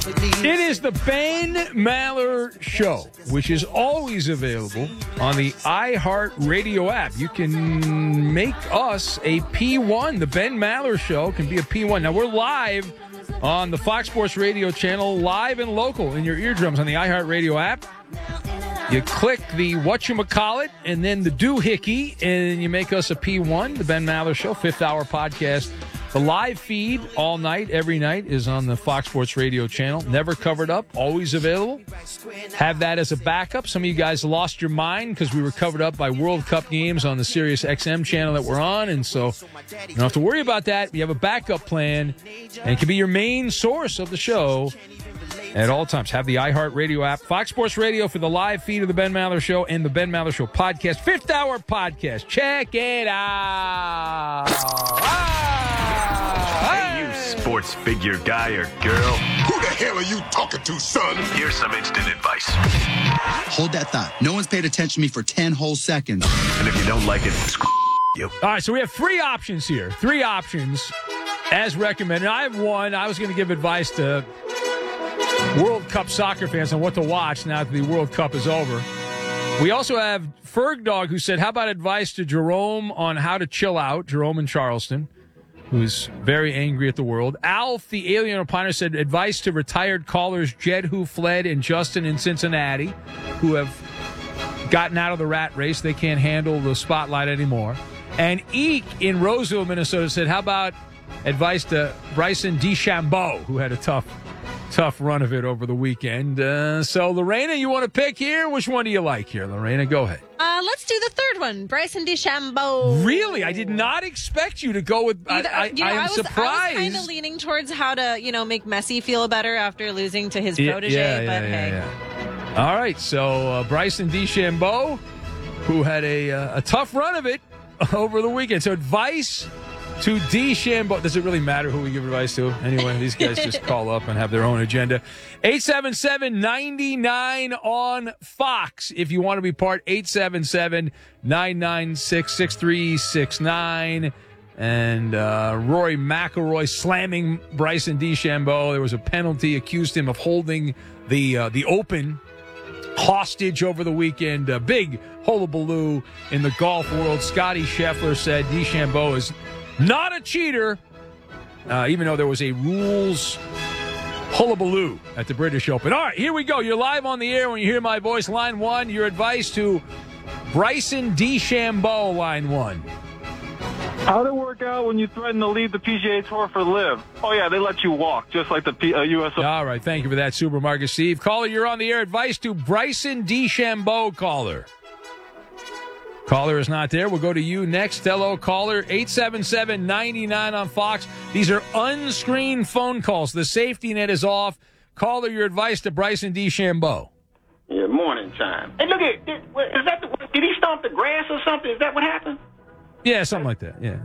It is the Ben Maller Show, which is always available on the iHeartRadio app. You can make us a P1. The Ben Maller Show can be a P1. Now, we're live on the Fox Sports Radio channel, live and local in your eardrums on the iHeartRadio app. You click the whatchamacallit and then the doohickey, and you make us a P1, the Ben Maller Show, 5th hour podcast. The live feed all night, every night, is on the Fox Sports Radio channel. Never covered up, always available. Have that as a backup. Some of you guys lost your mind because we were covered up by World Cup games on the Sirius XM channel that we're on, and so you don't have to worry about that. You have a backup plan, and it can be your main source of the show at all times. Have the iHeartRadio app, Fox Sports Radio for the live feed of the Ben Maller Show and the Ben Maller Show podcast, 5th hour podcast. Check it out. Hey, you sports figure guy or girl. Who the hell are you talking to, son? Here's some instant advice. Hold that thought. No one's paid attention to me for 10 whole seconds. And if you don't like it, screw you. All right, so we have 3 options here. 3 options as recommended. I have one. I was going to give advice to World Cup soccer fans on what to watch now that the World Cup is over. We also have Ferg Dog, who said, how about advice to Jerome on how to chill out? Jerome in Charleston, who's very angry at the world. Alf, the alien opiner, said advice to retired callers Jed, who fled, and Justin in Cincinnati, who have gotten out of the rat race. They can't handle the spotlight anymore. And Eek in Roseville, Minnesota, said, how about advice to Bryson DeChambeau, who had a tough run of it over the weekend. So, Lorena, you want to pick here? Which one do you like here, Lorena? Go ahead. Let's do the third one, Bryson DeChambeau. Really? I did not expect you to go with... I am surprised. I was kind of leaning towards how to, make Messi feel better after losing to his protege, but hey. All right, so Bryson DeChambeau, who had a tough run of it over the weekend. So, advice to DeChambeau. Does it really matter who we give advice to? Anyway, these guys just call up and have their own agenda. 877-99 on Fox. If you want to be part, 877-996-6369. And Rory McIlroy slamming Bryson DeChambeau. There was a penalty, accused him of holding the Open hostage over the weekend. A big hullabaloo in the golf world. Scotty Scheffler said DeChambeau is not a cheater, even though there was a rules hullabaloo at the British Open. All right, here we go. You're live on the air when you hear my voice. Line 1, your advice to Bryson DeChambeau, line 1. How did it work out when you threatened to leave the PGA Tour for LIV? Oh, yeah, they let you walk, just like the U.S. Open. All right, thank you for that, Supermarket Steve. Caller, you're on the air. Advice to Bryson DeChambeau, caller. Caller is not there. We'll go to you next. Hello, caller. 877-99 on Fox. These are unscreened phone calls. The safety net is off. Caller, your advice to Bryson DeChambeau. Yeah, morning time. Hey, look at did he stomp the grass or something? Is that what happened? Yeah, something like that. Yeah.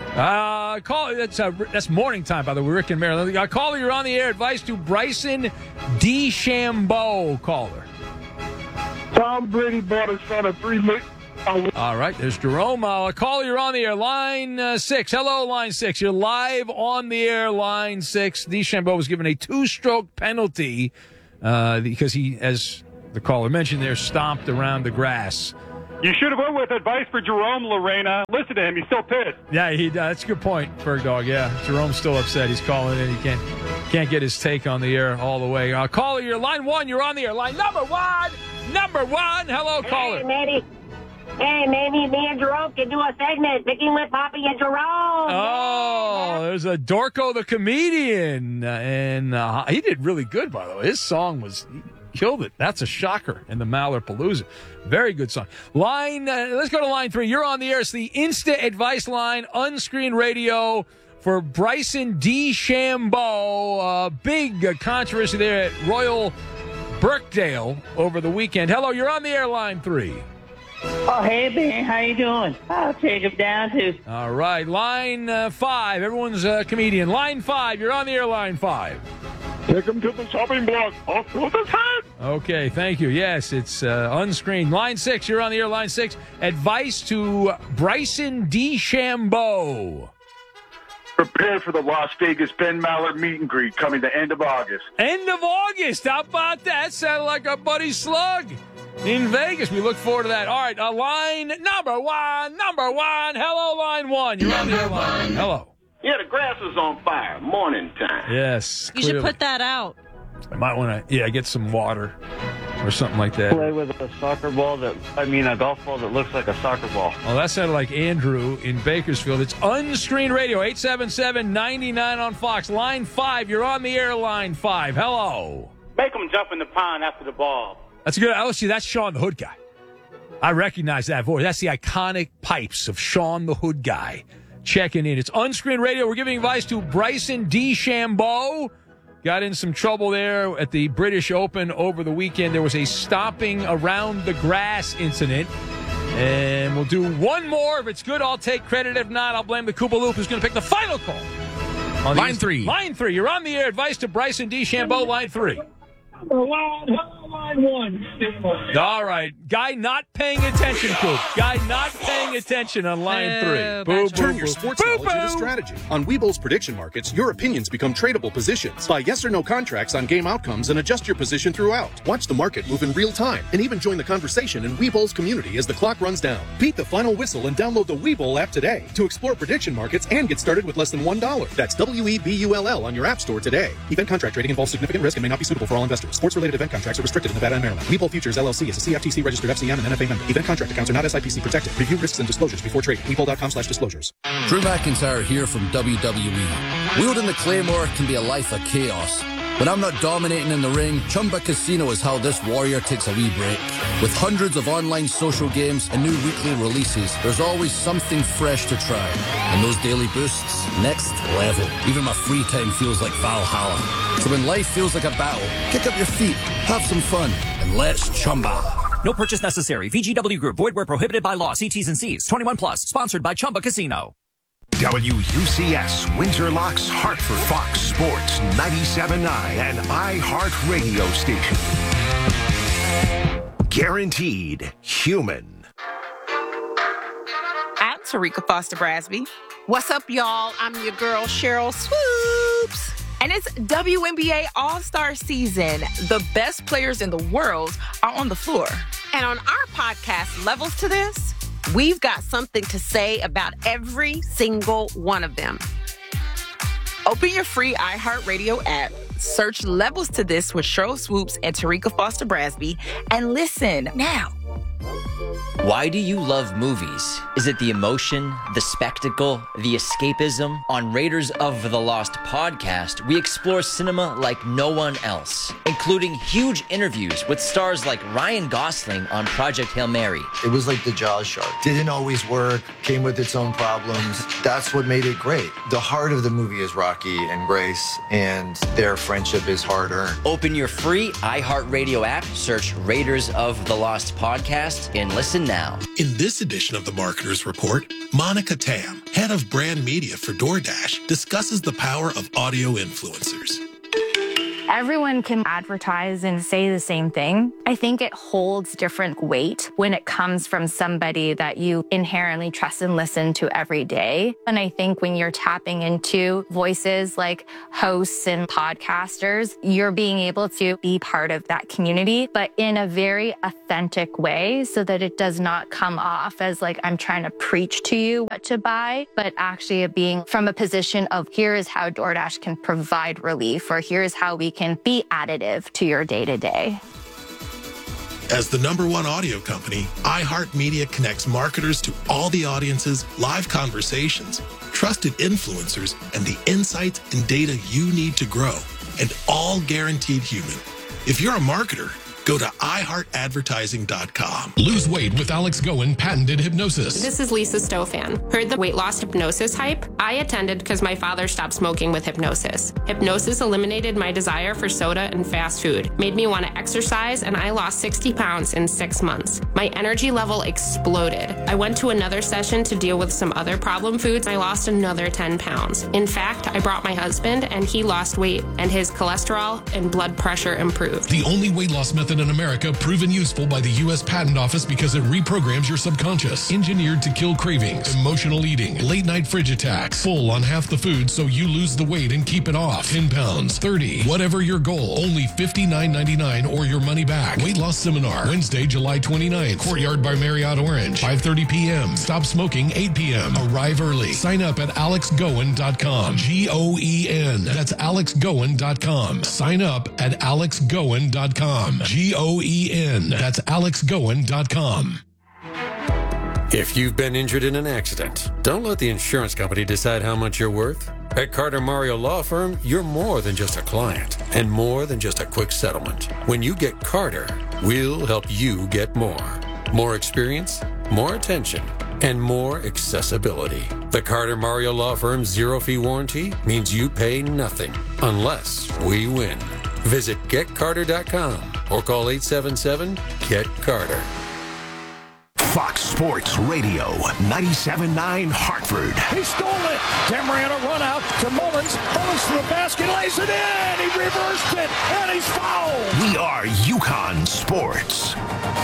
That's morning time, by the way. Rick and Maryland. Caller, you're on the air. Advice to Bryson DeChambeau, caller. Tom Brady bought his son a $3 million. All right, there's Jerome. Caller, you're on the air. Line 6. Hello, line 6. You're live on the air, line 6. DeChambeau was given a 2-stroke penalty because he, as the caller mentioned there, stomped around the grass. You should have went with advice for Jerome, Lorena. Listen to him. He's still pissed. Yeah, that's a good point, Ferg Dog. Yeah, Jerome's still upset. He's calling in. He can't get his take on the air all the way. Caller, you're line 1. You're on the air. Line number 1. Hello, caller. Hey, maybe me and Jerome can do a segment, picking with Poppy and Jerome. Oh, there's a Dorco the comedian, and he did really good, by the way. His song he killed it. That's a shocker in the Mallerpalooza. Very good song. Let's go to line 3. You're on the air. It's the Insta Advice line, unscreened radio for Bryson DeChambeau. Big controversy there at Royal Birkdale over the weekend. Hello, you're on the air, line 3. Oh, hey, Ben, how you doing? I'll take him down to... All right, line 5. Everyone's a comedian. Line 5, you're on the air, line 5. Take him to the shopping block. Off to the time. Okay, thank you. Yes, it's unscreened. Line 6, you're on the air, line 6. Advice to Bryson DeChambeau. Prepare for the Las Vegas Ben Maller meet and greet coming the end of August. End of August. How about that? Sounded like our buddy Slug in Vegas. We look forward to that. All right, line number one. Hello, line one. You're on the air line. Hello. Yeah, the grass is on fire. Morning time. Yes. You should put that out. I might want to, get some water or something like that. Play with a golf ball that looks like a soccer ball. Oh, that sounded like Andrew in Bakersfield. It's Unscreened Radio, 877-99 on Fox. Line 5, you're on the air, line 5. Hello. Make them jump in the pond after the ball. That's good. Oh, see, that's Sean the Hood Guy. I recognize that voice. That's the iconic pipes of Sean the Hood Guy checking in. It's Unscreened Radio. We're giving advice to Bryson DeChambeau. Got in some trouble there at the British Open over the weekend. There was a stomping around the grass incident. And we'll do one more. If it's good, I'll take credit. If not, I'll blame the Koopa Loop, who's going to pick the final call. Line 3. Line 3. You're on the air. Advice to Bryson DeChambeau, line 3. Line 1. All right. Guy not paying attention, Coop. Guy not paying attention on line 3. Turn your sports knowledge into strategy. On Webull's prediction markets, your opinions become tradable positions. Buy yes or no contracts on game outcomes and adjust your position throughout. Watch the market move in real time and even join the conversation in Webull's community as the clock runs down. Beat the final whistle and download the Webull app today to explore prediction markets and get started with less than $1. That's WEBULL on your app store today. Event contract trading involves significant risk and may not be suitable for all investors. Sports-related event contracts are restricted in Nevada and Maryland. Webull Futures LLC is a CFTC-registered FCM and NFA member. Event contract accounts are not SIPC protected. Review risks and disclosures before trading. Webull.com/disclosures. Drew McIntyre here from WWE. Wielding the Claymore can be a life of chaos. When I'm not dominating in the ring, Chumba Casino is how this warrior takes a wee break. With hundreds of online social games and new weekly releases, there's always something fresh to try. And those daily boosts, next level. Even my free time feels like Valhalla. So when life feels like a battle, kick up your feet, have some fun, and let's Chumba. No purchase necessary. VGW Group. Void where prohibited by law. See T's and C's. 21 plus. Sponsored by Chumba Casino. WUCS Windsor Locks Hartford, Fox Sports 97.9 and iHeart Radio Station. Guaranteed human. I'm Tarika Foster Brasby. What's up, y'all? I'm your girl, Cheryl Swoops. And it's WNBA All-Star season. The best players in the world are on the floor. And on our podcast, Levels to This, we've got something to say about every single one of them. Open your free iHeartRadio app, search Levels to This with Cheryl Swoops and Tarika Foster Brasby, and listen now. Why do you love movies? Is it the emotion, the spectacle, the escapism? On Raiders of the Lost podcast, we explore cinema like no one else, including huge interviews with stars like Ryan Gosling on Project Hail Mary. It was like the Jaws shark. Didn't always work, came with its own problems. That's what made it great. The heart of the movie is Rocky and Grace, and their friendship is hard-earned. Open your free iHeartRadio app, search Raiders of the Lost podcast, and listen now. In this edition of the Marketer's Report, Monica Tam, head of brand media for DoorDash, discusses the power of audio influencers. Everyone can advertise and say the same thing. I think it holds different weight when it comes from somebody that you inherently trust and listen to every day. And I think when you're tapping into voices like hosts and podcasters, you're being able to be part of that community, but in a very authentic way so that it does not come off as like I'm trying to preach to you what to buy, but actually it being from a position of here is how DoorDash can provide relief, or here is how we can be additive to your day-to-day. As the #1 audio company, iHeartMedia connects marketers to all the audiences, live conversations, trusted influencers, and the insights and data you need to grow, and all guaranteed human. If you're a marketer, go to iHeartAdvertising.com. Lose weight with Alex Goen patented hypnosis. This is Lisa Stofan. Heard the weight loss hypnosis hype? I attended because my father stopped smoking with hypnosis. Hypnosis eliminated my desire for soda and fast food, made me want to exercise, and I lost 60 pounds in 6 months. My energy level exploded. I went to another session to deal with some other problem foods. I lost another 10 pounds. In fact, I brought my husband and he lost weight and his cholesterol and blood pressure improved. The only weight loss method method in America, proven useful by the U.S. Patent Office because it reprograms your subconscious. Engineered to kill cravings, emotional eating, late-night fridge attacks, full on half the food so you lose the weight and keep it off. 10 pounds, 30, whatever your goal, only $59.99 or your money back. Weight loss seminar, Wednesday, July 29th. Courtyard by Marriott Orange, 5:30 p.m. Stop smoking, 8 p.m. Arrive early. Sign up at alexgoen.com. G-O-E-N. That's alexgoen.com. Sign up at alexgoen.com. G-O-E-N. That's alexgoen.com. If you've been injured in an accident, don't let the insurance company decide how much you're worth. At Carter Mario Law Firm, you're more than just a client and more than just a quick settlement. When you get Carter, we'll help you get more. More experience, more attention, and more accessibility. The Carter Mario Law Firm's zero-fee warranty means you pay nothing unless we win. Visit getcarter.com or call 877-GET-CARTER. Fox Sports Radio, 97.9 Hartford. He stole it. Camarena run out to Mullins. Mullins to the basket, lays it in. He reversed it, and he's fouled. We are UConn Sports.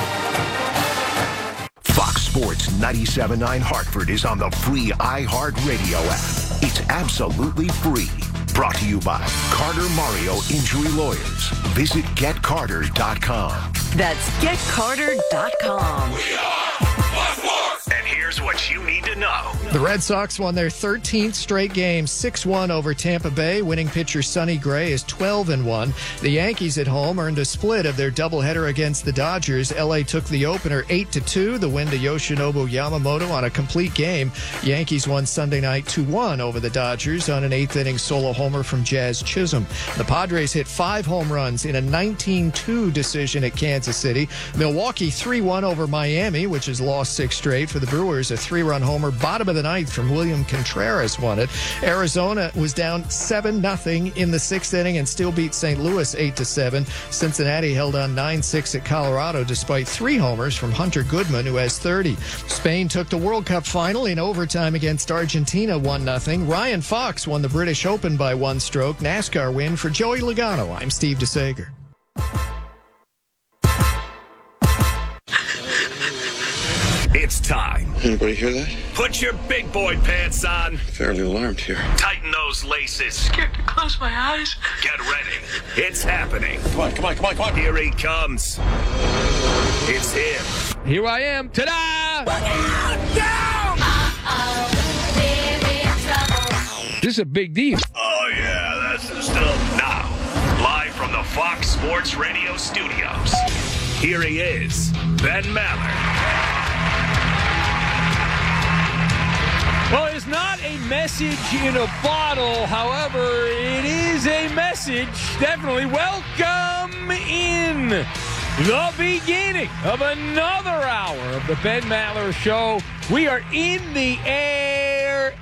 Fox Sports 97.9 Hartford is on the free iHeartRadio app. It's absolutely free. Brought to you by Carter Mario Injury Lawyers. Visit GetCarter.com. That's GetCarter.com. And here's what you need to know. The Red Sox won their 13th straight game, 6-1 over Tampa Bay. Winning pitcher Sonny Gray is 12-1. The Yankees at home earned a split of their doubleheader against the Dodgers. LA took the opener 8-2. The win to Yoshinobu Yamamoto on a complete game. Yankees won Sunday night 2-1 over the Dodgers on an eighth-inning solo homer from Jazz Chisholm. The Padres hit 5 home runs in a 19-2 decision at Kansas City. Milwaukee 3-1 over Miami, which has lost 6 straight. For the Brewers, a 3-run homer, bottom of the ninth from William Contreras won it. Arizona was down 7-0 in the 6th inning and still beat St. Louis 8-7. Cincinnati held on 9-6 at Colorado despite 3 homers from Hunter Goodman, who has 30. Spain took the World Cup final in overtime against Argentina 1-0. Ryan Fox won the British Open by 1 stroke. NASCAR win for Joey Logano. I'm Steve DeSager. It's time. Anybody hear that? Put your big boy pants on. Fairly alarmed here. Tighten those laces. Scared to close my eyes. Get ready. It's happening. Come on. Here he comes. It's him. Here I am. Ta-da! This is a big deal. Oh, yeah, that's the stuff. Now, live from the Fox Sports Radio studios, here he is, Ben Maller. Well, it's not a message in a bottle. However, it is a message. Definitely welcome in the beginning of another hour of the Ben Maller Show. We are in the air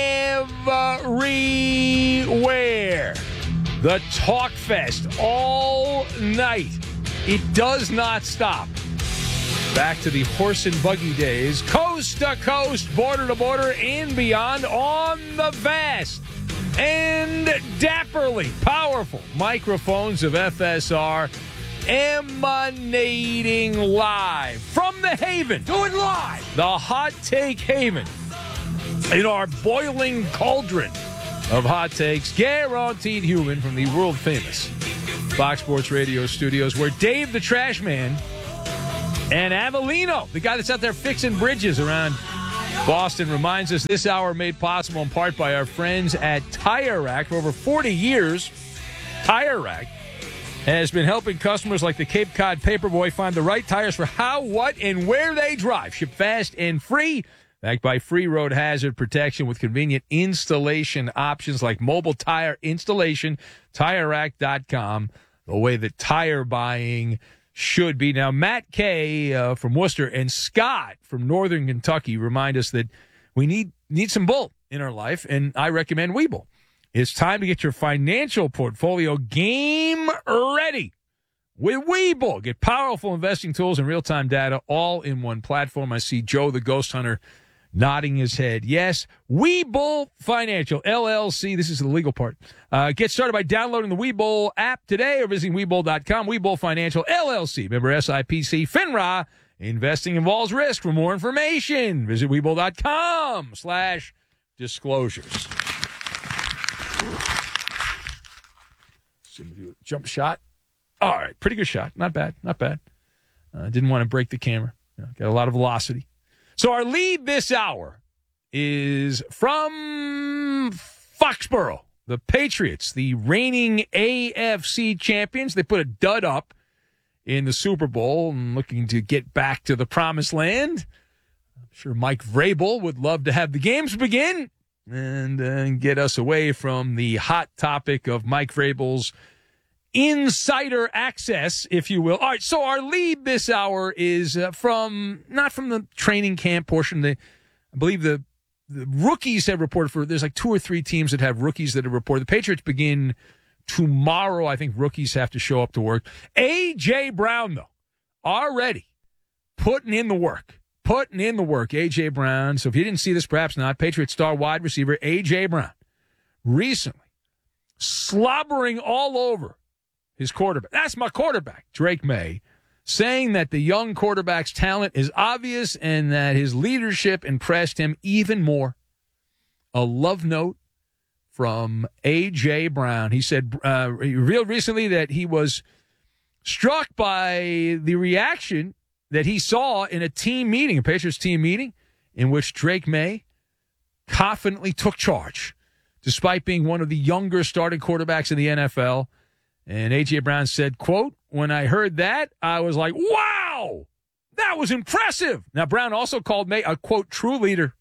everywhere. The Talk Fest all night. It does not stop. Back to the horse and buggy days, coast to coast, border to border, and beyond on the vast and dapperly powerful microphones of FSR, emanating live from the Haven. Do it live! The Hot Take Haven. In our boiling cauldron of hot takes, guaranteed human from the world-famous Fox Sports Radio studios, where Dave the Trash Man and Avellino, the guy that's out there fixing bridges around Boston, reminds us this hour made possible in part by our friends at Tire Rack. For over 40 years, Tire Rack has been helping customers like the Cape Cod Paperboy find the right tires for how, what, and where they drive. Ship fast and free. Backed by free road hazard protection with convenient installation options like mobile tire installation. TireRack.com, the way that tire buying should be. Now, Matt Kay from Worcester and Scott from Northern Kentucky remind us that we need some bull in our life, and I recommend Webull. It's time to get your financial portfolio game ready with Webull. Get powerful investing tools and real-time data all in one platform. I see Joe the Ghost Hunter nodding his head. Yes, Webull Financial, LLC. This is the legal part. Get started by downloading the Webull app today or visiting Webull.com. Webull Financial, LLC. Member SIPC, FINRA. Investing involves risk. For more information, visit Webull.com/disclosures. Jump shot. All right, pretty good shot. Not bad. Didn't want to break the camera. Got a lot of velocity. So our lead this hour is from Foxborough. The Patriots, the reigning AFC champions. They put a dud up in the Super Bowl and looking to get back to the promised land. I'm sure Mike Vrabel would love to have the games begin and get us away from the hot topic of Mike Vrabel's insider access, if you will. All right, so our lead this hour is not from the training camp portion. I believe the rookies have reported there's like 2 or 3 teams that have rookies that have reported. The Patriots begin tomorrow. I think rookies have to show up to work. A.J. Brown, though, already putting in the work. A.J. Brown. So if you didn't see this, perhaps not. Patriots star wide receiver A.J. Brown recently slobbering all over his quarterback. That's my quarterback, Drake May, saying that the young quarterback's talent is obvious and that his leadership impressed him even more. A love note from A.J. Brown. He said he revealed recently that he was struck by the reaction that he saw in a Patriots team meeting, in which Drake May confidently took charge, despite being one of the younger starting quarterbacks in the NFL. And A.J. Brown said, quote, "When I heard that, I was like, wow, that was impressive." Now, Brown also called May a, quote, true leader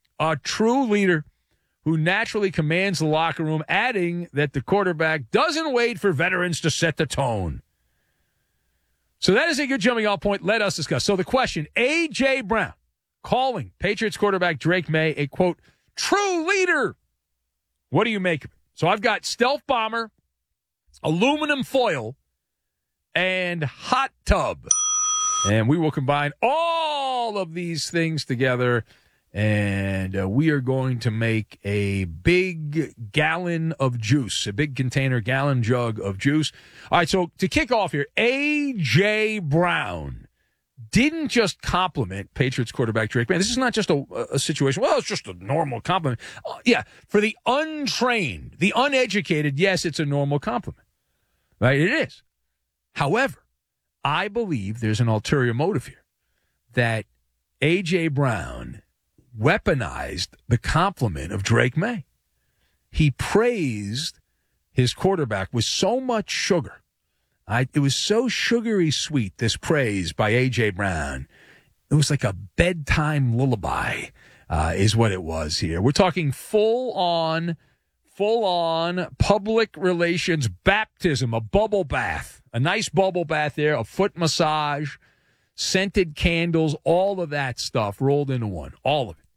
who naturally commands the locker room, adding that the quarterback doesn't wait for veterans to set the tone. So that is a good jumping off point. Let us discuss. So the question, A.J. Brown calling Patriots quarterback Drake May a, quote, true leader. What do you make of it? So I've got stealth bomber, aluminum foil, and hot tub. And we will combine all of these things together, and we are going to make a big gallon of juice, a big container, gallon jug of juice. All right, so to kick off here, A.J. Brown didn't just compliment Patriots quarterback Drake May. This is not just a situation, well, it's just a normal compliment. Yeah, for the untrained, the uneducated, yes, it's a normal compliment. Right, it is. However, I believe there's an ulterior motive here, that A.J. Brown weaponized the compliment of Drake May. He praised his quarterback with so much sugar. It was so sugary sweet, this praise by A.J. Brown. It was like a bedtime lullaby, is what it was here. We're talking full-on public relations baptism, a bubble bath, a nice bubble bath there, a foot massage, scented candles, all of that stuff rolled into one, all of it.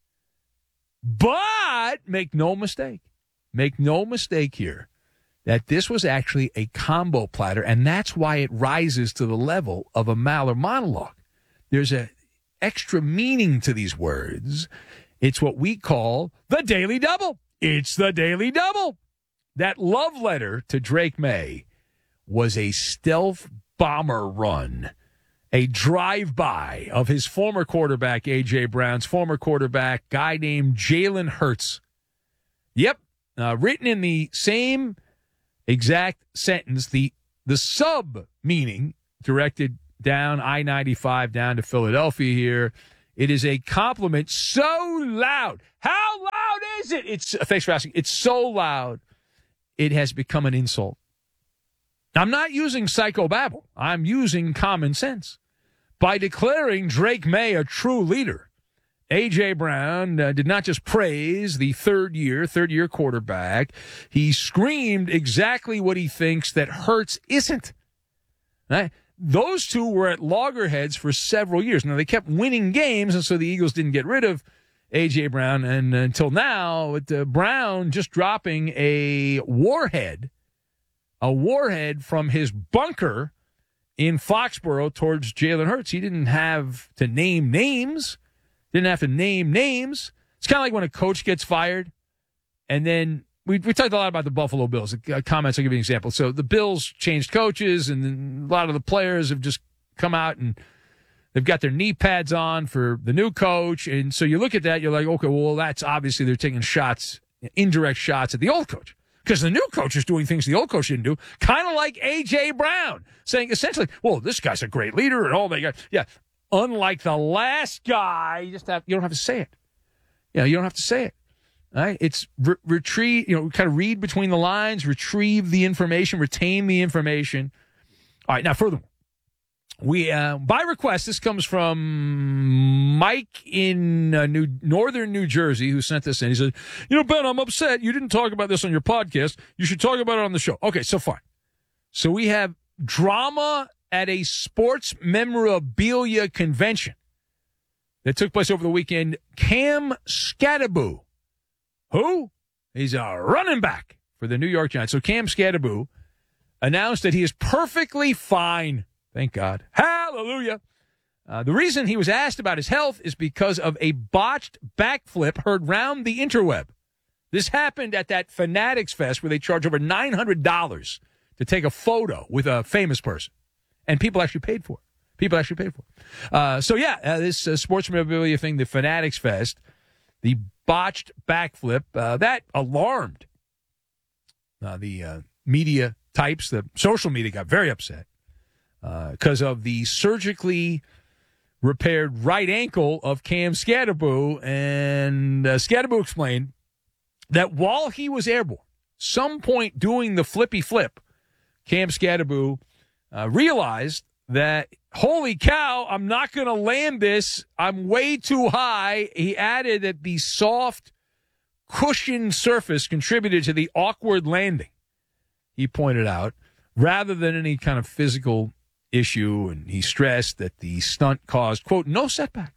But make no mistake here that this was actually a combo platter, and that's why it rises to the level of a Maller monologue. There's an extra meaning to these words. It's what we call the Daily Double. It's the Daily Double. That love letter to Drake May was a stealth bomber run, a drive-by of his former quarterback, A.J. Brown's former quarterback, guy named Jalen Hurts. Yep, written in the same exact sentence, the sub-meaning directed down I-95 down to Philadelphia here. It is a compliment so loud. How loud is it? Thanks for asking. It's so loud, it has become an insult. I'm not using psychobabble. I'm using common sense. By declaring Drake May a true leader, A.J. Brown did not just praise the third year quarterback. He screamed exactly what he thinks that Hurts isn't. Right? Those two were at loggerheads for several years. Now, they kept winning games, and so the Eagles didn't get rid of A.J. Brown. And until now, with Brown just dropping a warhead from his bunker in Foxborough towards Jalen Hurts. He didn't have to name names. kind of like when a coach gets fired, and then we talked a lot about the Buffalo Bills. Comments, I'll give you an example. So the Bills changed coaches, and then a lot of the players have just come out and they've got their knee pads on for the new coach. And so you look at that, you're like, okay, well, that's obviously they're taking shots, indirect shots at the old coach. Because the new coach is doing things the old coach didn't do, kind of like A.J. Brown, saying essentially, well, this guy's a great leader and all that. Yeah, unlike the last guy, you don't have to say it. You don't have to say it. All right? It's retrieve, kind of read between the lines, retrieve the information, retain the information. All right, now furthermore, we by request, this comes from Mike in northern New Jersey, who sent this in. He said, Ben, I'm upset you didn't talk about this on your podcast. You should talk about it on the show. Okay, so fine. So we have drama at a sports memorabilia convention that took place over the weekend. Cam Skattebo, who? He's a running back for the New York Giants. So Cam Skattebo announced that he is perfectly fine. Thank God. Hallelujah. The reason he was asked about his health is because of a botched backflip heard round the interweb. This happened at that Fanatics Fest where they charge over $900 to take a photo with a famous person. And people actually paid for it. This sports memorabilia thing, the Fanatics Fest, the botched backflip, that alarmed the media types. The social media got very upset. Because of the surgically repaired right ankle of Cam Skattebo. And Skattebo explained that while he was airborne, some point doing the flippy flip, Cam Skattebo realized that, holy cow, I'm not going to land this. I'm way too high. He added that the soft, cushioned surface contributed to the awkward landing, he pointed out, rather than any kind of physical issue, and he stressed that the stunt caused, quote, no setback,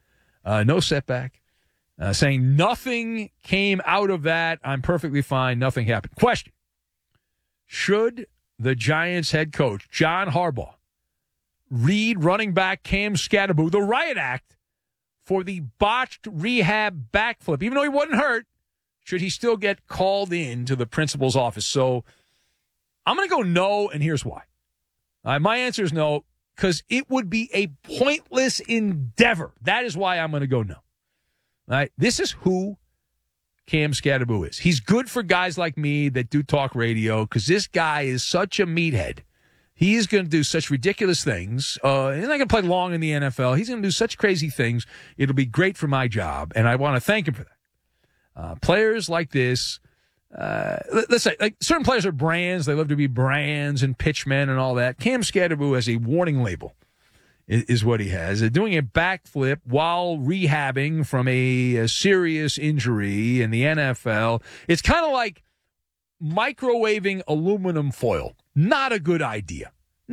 saying nothing came out of that. I'm perfectly fine. Nothing happened. Question: should the Giants head coach, John Harbaugh, read running back Cam Skattebo the riot act for the botched rehab backflip? Even though he wasn't hurt, should he still get called in to the principal's office? So I'm going to go no, and here's why. My answer is no, because it would be a pointless endeavor. That is why I'm going to go no. All right? This is who Cam Skattebo is. He's good for guys like me that do talk radio, because this guy is such a meathead. He's going to do such ridiculous things. He's not going to play long in the NFL. He's going to do such crazy things. It'll be great for my job, and I want to thank him for that. Players like this, let's say, like, certain players are brands. They love to be brands and pitchmen and all that. Cam Skattebo has a warning label, is what he has. Doing a backflip while rehabbing from a serious injury in the NFL. It's kind of like microwaving aluminum foil. Not a good idea.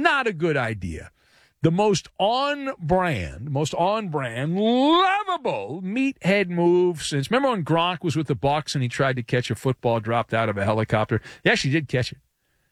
The most on-brand, lovable meathead move since, remember when Gronk was with the Bucs and he tried to catch a football dropped out of a helicopter? He actually did catch it.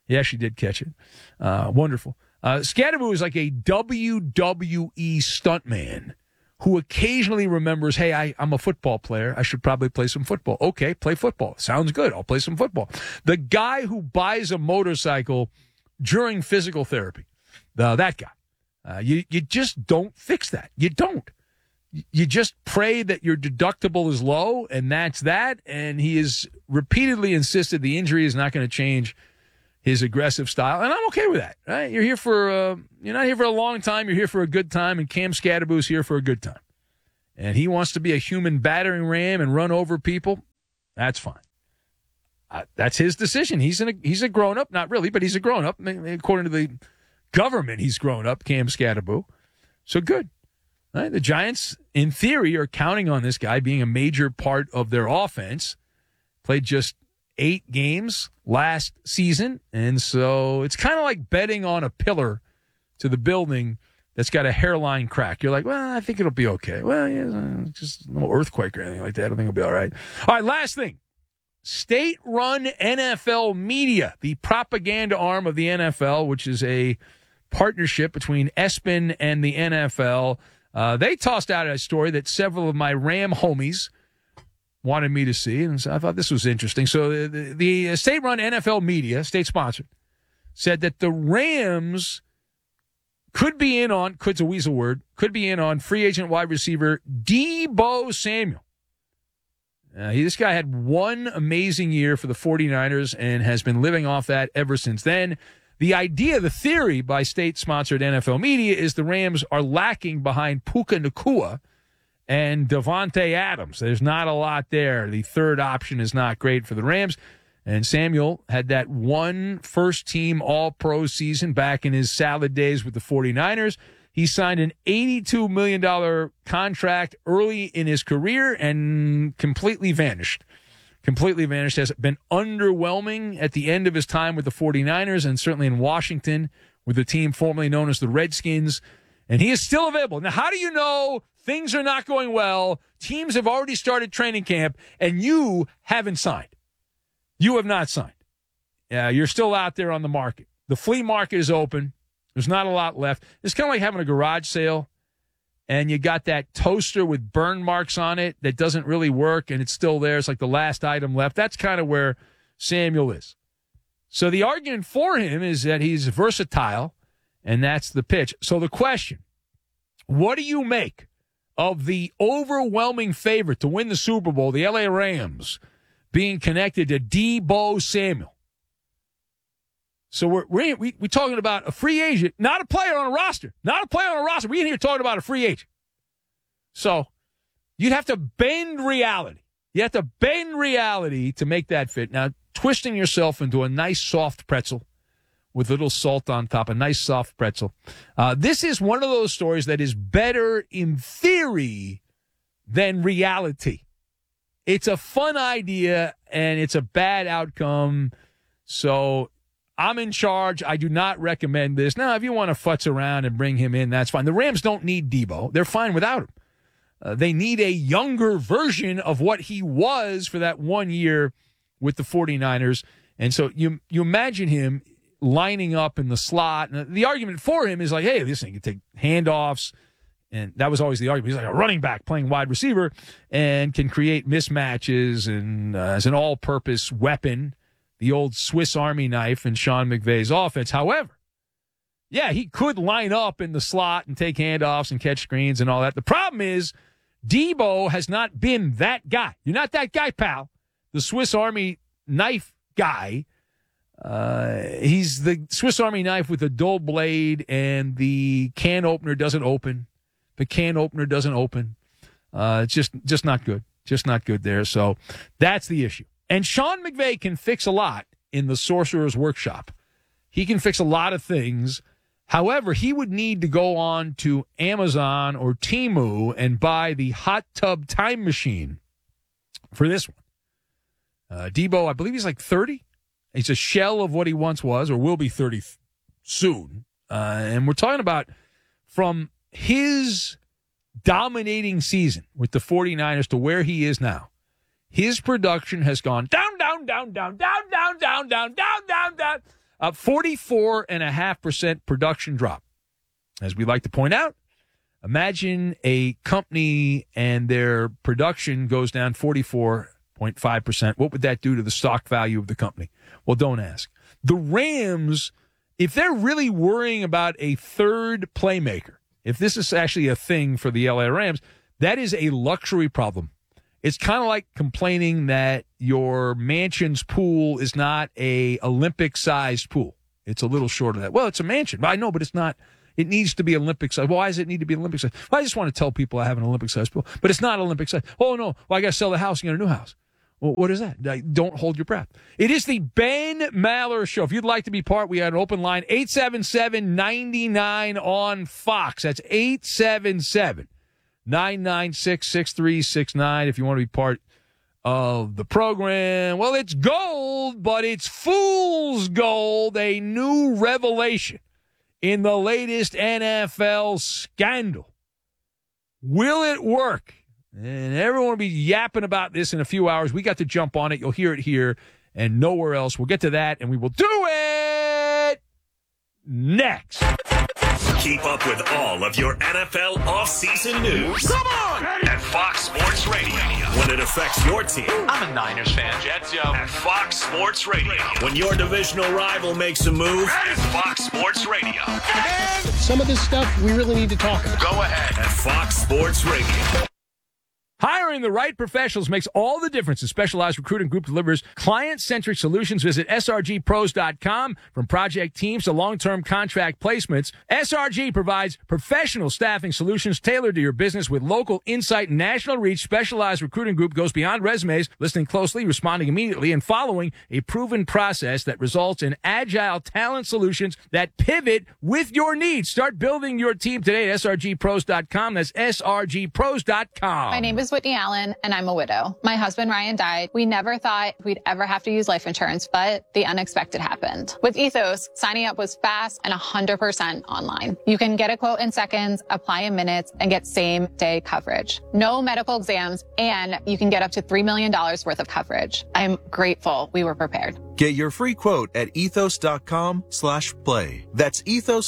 Wonderful. Skattebo is like a WWE stuntman who occasionally remembers, hey, I'm a football player. I should probably play some football. Okay, play football. Sounds good. I'll play some football. The guy who buys a motorcycle during physical therapy, that guy. You just don't fix that. You don't. You just pray that your deductible is low, and that's that. And he has repeatedly insisted the injury is not going to change his aggressive style, and I'm okay with that. Right? You're here for you're not here for a long time. You're here for a good time, and Cam Skattebo's here for a good time. And he wants to be a human battering ram and run over people. That's fine. That's his decision. He's a grown up, not really, but he's a grown up according to the government. He's grown up, Cam Skattebo. So good. Right? The Giants, in theory, are counting on this guy being a major part of their offense. Played just 8 games last season, and so it's kind of like betting on a pillar to the building that's got a hairline crack. You're like, well, I think it'll be okay. Well, yeah, just no earthquake or anything like that. I think it'll be all right. All right, last thing. State-run NFL Media, the propaganda arm of the NFL, which is a partnership between ESPN and the NFL. They tossed out a story that several of my Ram homies wanted me to see, and so I thought this was interesting. So the state-run NFL media, state-sponsored, said that the Rams could be in on, could's a weasel word, could be in on free agent wide receiver Deebo Samuel. This guy had one amazing year for the 49ers and has been living off that ever since then. The idea, the theory by state-sponsored NFL media is the Rams are lacking behind Puka Nacua and Devontae Adams. There's not a lot there. The third option is not great for the Rams. And Samuel had that one first-team All-Pro season back in his salad days with the 49ers. He signed an $82 million contract early in his career and completely vanished. Has been underwhelming at the end of his time with the 49ers and certainly in Washington with the team formerly known as the Redskins. And he is still available. Now, how do you know things are not going well? Teams have already started training camp and you haven't signed. You have not signed. You're still out there on the market. The flea market is open. There's not a lot left. It's kind of like having a garage sale, and you got that toaster with burn marks on it that doesn't really work, and it's still there. It's like the last item left. That's kind of where Samuel is. So the argument for him is that he's versatile, and that's the pitch. So the question, what do you make of the overwhelming favorite to win the Super Bowl, the LA Rams, being connected to Deebo Samuel? So we're talking about a free agent, not a player on a roster. Not a player on a roster. We're in here talking about a free agent. So you'd have to bend reality. You have to bend reality to make that fit. Now, twisting yourself into a nice soft pretzel with a little salt on top, a nice soft pretzel. This is one of those stories that is better in theory than reality. It's a fun idea, and it's a bad outcome. So I'm in charge. I do not recommend this. Now, if you want to futz around and bring him in, that's fine. The Rams don't need Deebo. They're fine without him. They need a younger version of what he was for that 1 year with the 49ers. And so you imagine him lining up in the slot. And the argument for him is like, hey, this thing can take handoffs. And that was always the argument. He's like a running back playing wide receiver and can create mismatches and as an all-purpose weapon, the old Swiss Army knife in Sean McVay's offense. However, yeah, he could line up in the slot and take handoffs and catch screens and all that. The problem is Deebo has not been that guy. You're not that guy, pal. The Swiss Army knife guy. He's the Swiss Army knife with a dull blade and the can opener doesn't open. The can opener doesn't open. It's just not good. Just not good there. So that's the issue. And Sean McVay can fix a lot in the Sorcerer's Workshop. He can fix a lot of things. However, he would need to go on to Amazon or Temu and buy the hot tub time machine for this one. Deebo, I believe he's like 30. He's a shell of what he once was or will be 30 soon. And we're talking about from his dominating season with the 49ers to where he is now. His production has gone down. 44.5% production drop. As we like to point out, imagine a company and their production goes down 44.5%. What would that do to the stock value of the company? Well, don't ask. The Rams, if they're really worrying about a third playmaker, if this is actually a thing for the LA Rams, that is a luxury problem. It's kind of like complaining that your mansion's pool is not a Olympic-sized pool. It's a little short of that. Well, it's a mansion. I know, but it's not. It needs to be Olympic-sized. Well, why does it need to be Olympic-sized? Well, I just want to tell people I have an Olympic-sized pool, but it's not Olympic-sized. Oh, no. Well, I got to sell the house and get a new house. Well, what is that? Don't hold your breath. It is the Ben Maller Show. If you'd like to be part, we have an open line, 877-99 on Fox. That's 877-996-6369 if you want to be part of the program. Well, it's gold, but it's fool's gold, a new revelation in the latest NFL scandal. Will it work? And everyone will be yapping about this in a few hours. We got to jump on it. You'll hear it here and nowhere else. We'll get to that, and we will do it next. Keep up with all of your NFL offseason news. Come on! At Fox Sports Radio. When it affects your team. I'm a Niners fan. Jets, yo. At Fox Sports Radio. When your divisional rival makes a move. At Fox Sports Radio. Some of this stuff we really need to talk about. Go ahead. At Fox Sports Radio. Hiring the right professionals makes all the difference. The Specialized Recruiting Group delivers client-centric solutions. Visit srgpros.com. From project teams to long-term contract placements, SRG provides professional staffing solutions tailored to your business with local insight and national reach. Specialized Recruiting Group goes beyond resumes, listening closely, responding immediately, and following a proven process that results in agile talent solutions that pivot with your needs. Start building your team today at srgpros.com. That's srgpros.com. My name is Whitney Allen, and I'm a widow. My husband, Ryan, died. We never thought we'd ever have to use life insurance, but the unexpected happened. With Ethos, signing up was fast and 100% online. You can get a quote in seconds, apply in minutes, and get same-day coverage. No medical exams, and you can get up to $3 million worth of coverage. I'm grateful we were prepared. Get your free quote at ethos.com/play. That's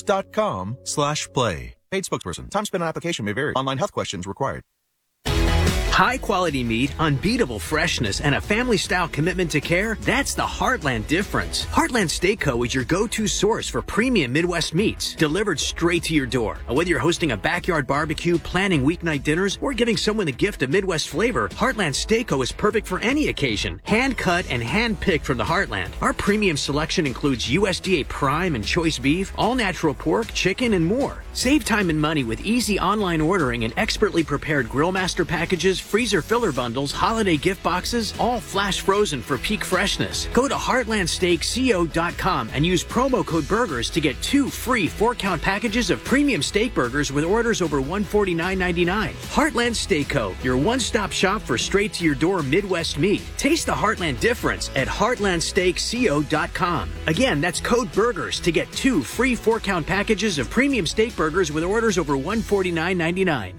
ethos.com/play. Paid spokesperson. Time spent on application may vary. Online health questions required. High-quality meat, unbeatable freshness, and a family-style commitment to care, that's the Heartland difference. Heartland Steak Co. is your go-to source for premium Midwest meats, delivered straight to your door. Whether you're hosting a backyard barbecue, planning weeknight dinners, or giving someone the gift of Midwest flavor, Heartland Steak Co. is perfect for any occasion. Hand-cut and hand-picked from the Heartland. Our premium selection includes USDA Prime and Choice Beef, all-natural pork, chicken, and more. Save time and money with easy online ordering and expertly prepared Grillmaster packages, freezer filler bundles, holiday gift boxes, all flash frozen for peak freshness. Go to heartlandsteakco.com and use promo code BURGERS to get 2 free 4-count packages of premium steak burgers with orders over $149.99. Heartland Steak Co., your one-stop shop for straight-to-your-door Midwest meat. Taste the Heartland difference at heartlandsteakco.com. Again, that's code BURGERS to get 2 free 4-count packages of premium steak burgers with orders over $149.99.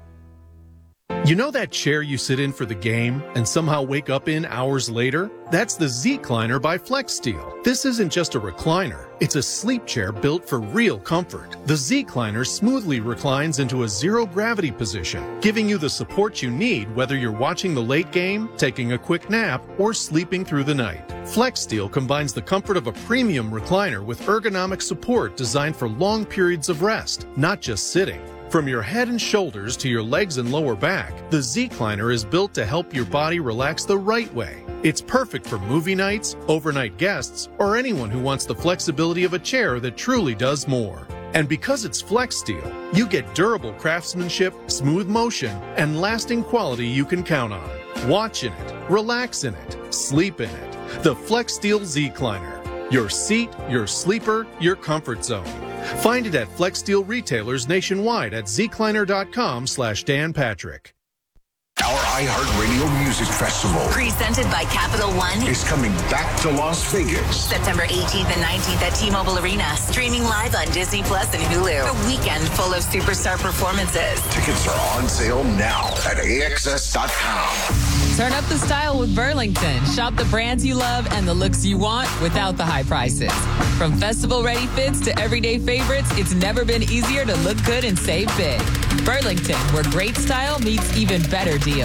You know that chair you sit in for the game and somehow wake up in hours later? That's the Z-Cliner by FlexSteel. This isn't just a recliner. It's a sleep chair built for real comfort. The Z-Cliner smoothly reclines into a zero-gravity position, giving you the support you need whether you're watching the late game, taking a quick nap, or sleeping through the night. FlexSteel combines the comfort of a premium recliner with ergonomic support designed for long periods of rest, not just sitting. From your head and shoulders to your legs and lower back, the Z-Cliner is built to help your body relax the right way. It's perfect for movie nights, overnight guests, or anyone who wants the flexibility of a chair that truly does more. And because it's FlexSteel, you get durable craftsmanship, smooth motion, and lasting quality you can count on. Watch in it, relax in it, sleep in it. The FlexSteel Z-Cliner. Your seat, your sleeper, your comfort zone. Find it at FlexSteel retailers nationwide at zcliner.com/Dan Patrick. Our iHeartRadio Music Festival, presented by Capital One, is coming back to Las Vegas. September 18th and 19th at T-Mobile Arena. Streaming live on Disney Plus and Hulu. A weekend full of superstar performances. Tickets are on sale now at AXS.com. Turn up the style with Burlington. Shop the brands you love and the looks you want without the high prices. From festival-ready fits to everyday favorites, it's never been easier to look good and save big. Burlington, where great style meets even better deals.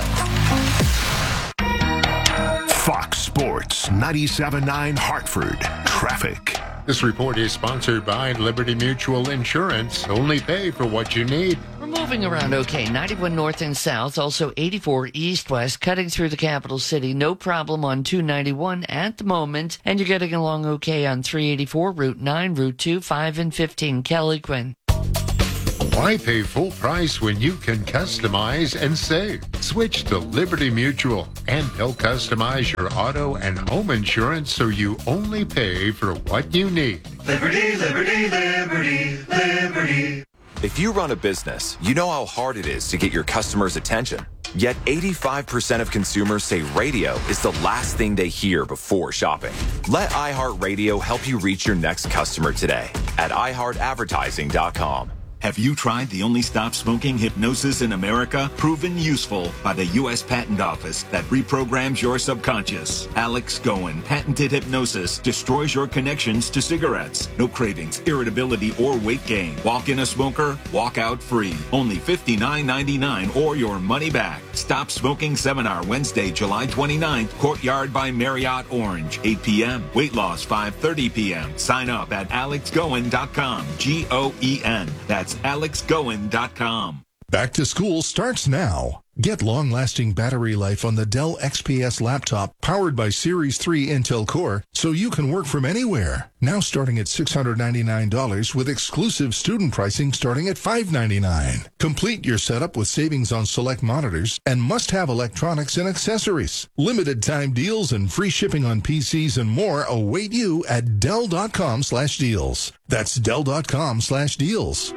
Fox Sports 97.9 Hartford. Traffic. This report is sponsored by Liberty Mutual Insurance. Only pay for what you need. We're moving around okay. 91 north and south, also 84 east-west, cutting through the capital city. No problem on 291 at the moment. And you're getting along okay on 384, Route 9, Route 2, 5, and 15. Kelly Quinn. Why pay full price when you can customize and save? Switch to Liberty Mutual, and they'll customize your auto and home insurance so you only pay for what you need. Liberty, liberty, liberty, liberty. If you run a business, you know how hard it is to get your customers' attention. Yet 85% of consumers say radio is the last thing they hear before shopping. Let iHeartRadio help you reach your next customer today at iHeartAdvertising.com. Have you tried the only stop-smoking hypnosis in America? Proven useful by the U.S. Patent Office that reprograms your subconscious. Alex Goen patented hypnosis destroys your connections to cigarettes. No cravings, irritability, or weight gain. Walk in a smoker, walk out free. Only $59.99 or your money back. Stop Smoking Seminar Wednesday, July 29th, Courtyard by Marriott Orange, 8 p.m. Weight loss 5:30 p.m. Sign up at alexgoen.com. Goen. That's alexgoen.com. Back to school starts now. Get long-lasting battery life on the Dell XPS laptop powered by Series 3 Intel Core so you can work from anywhere. Now starting at $699 with exclusive student pricing starting at $599. Complete your setup with savings on select monitors and must-have electronics and accessories. Limited time deals and free shipping on PCs and more await you at Dell.com/deals. That's Dell.com/deals.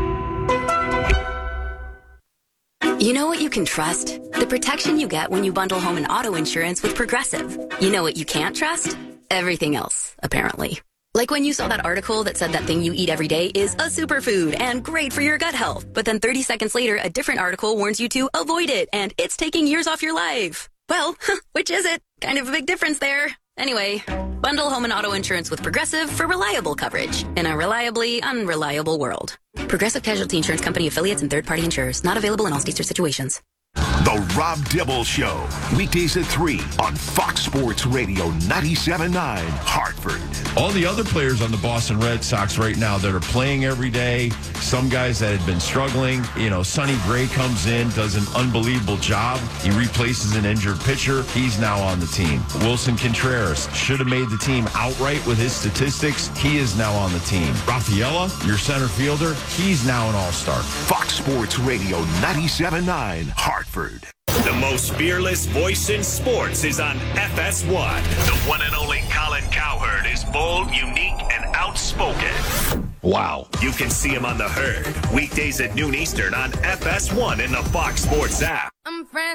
You know what you can trust? The protection you get when you bundle home and auto insurance with Progressive. You know what you can't trust? Everything else, apparently. Like when you saw that article that said that thing you eat every day is a superfood and great for your gut health. But then 30 seconds later, a different article warns you to avoid it and it's taking years off your life. Well, which is it? Kind of a big difference there. Anyway, bundle home and auto insurance with Progressive for reliable coverage in a reliably unreliable world. Progressive Casualty Insurance Company affiliates and third-party insurers. Not available in all states or situations. The Rob Dibble Show. Weekdays at 3 on Fox Sports Radio 97.9 Hartford. All the other players on the Boston Red Sox right now that are playing every day, some guys that had been struggling, Sonny Gray comes in, does an unbelievable job. He replaces an injured pitcher. He's now on the team. Wilson Contreras should have made the team outright with his statistics. He is now on the team. Rafaela, your center fielder, he's now an all-star. Fox Sports Radio 97.9 Hartford. The most fearless voice in sports is on FS1. The one and only Colin Cowherd is bold, unique, and outspoken. Wow. You can see him on The Herd, weekdays at noon Eastern on FS1 in the Fox Sports app.